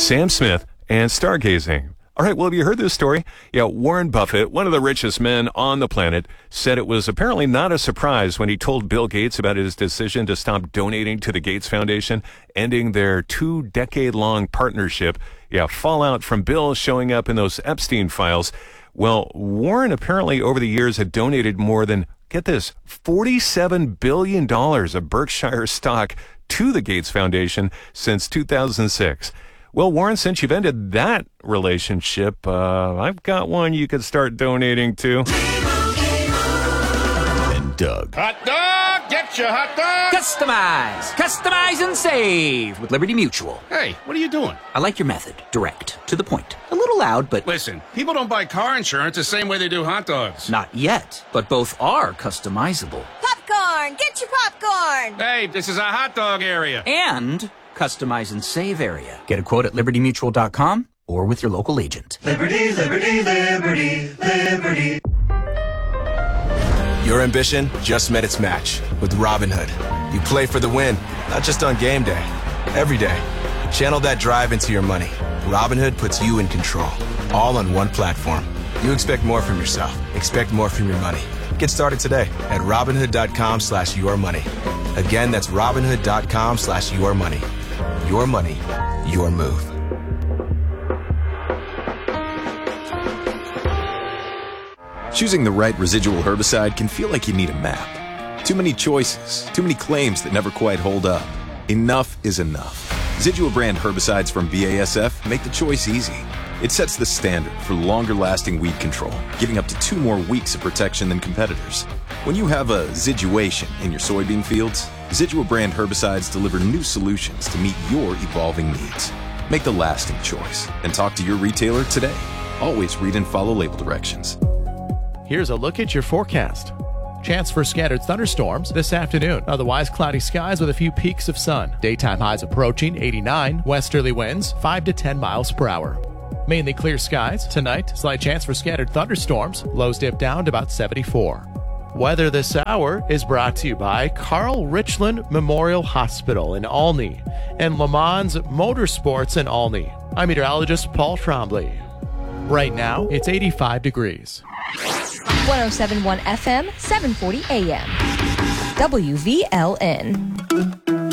Sam Smith, and stargazing. All right, well, have you heard this story? Yeah, Warren Buffett, one of the richest men on the planet, said it was apparently not a surprise when he told Bill Gates about his decision to stop donating to the Gates Foundation, ending their 2-decade-long partnership. Yeah, fallout from Bill showing up in those Epstein files. Well, Warren apparently over the years had donated more than, get this, $47 billion of Berkshire stock to the Gates Foundation since 2006. Well, Warren, since you've ended that relationship, I've got one you could start donating to. And Doug. Hot dog! Get your hot dog! Customize and save with Liberty Mutual. Hey, what are you doing? I like your method. Direct. To the point. A little loud, but... Listen, people don't buy car insurance the same way they do hot dogs. Not yet, but both are customizable. Popcorn! Get your popcorn! Hey, this is a hot dog area. And customize and save area. Get a quote at libertymutual.com or with your local agent. Liberty, liberty, liberty, liberty. Your ambition just met its match with Robinhood. You play for the win, not just on game day, every day. Channel that drive into your money. Robinhood puts you in control, all on one platform. You expect more from yourself. Expect more from your money. Get started today at Robinhood.com/yourmoney. Again, that's Robinhood.com/yourmoney. Your money, your move. Choosing the right residual herbicide can feel like you need a map. Too many choices, too many claims that never quite hold up. Enough is enough. Zidua brand herbicides from BASF make the choice easy. It sets the standard for longer-lasting weed control, giving up to 2 more weeks of protection than competitors. When you have a Ziduation in your soybean fields, Zidua brand herbicides deliver new solutions to meet your evolving needs. Make the lasting choice and talk to your retailer today. Always read and follow label directions. Here's a look at your forecast. Chance for scattered thunderstorms this afternoon. Otherwise, cloudy skies with a few peaks of sun. Daytime highs approaching 89. Westerly winds 5 to 10 miles per hour. Mainly clear skies. Tonight, slight chance for scattered thunderstorms. Lows dip down to about 74. Weather this hour is brought to you by Carl Richland Memorial Hospital in Olney and Le Mans Motorsports in Olney. I'm meteorologist Paul Trombley. Right now, it's 85 degrees. 107.1 FM, 740 AM. WVLN.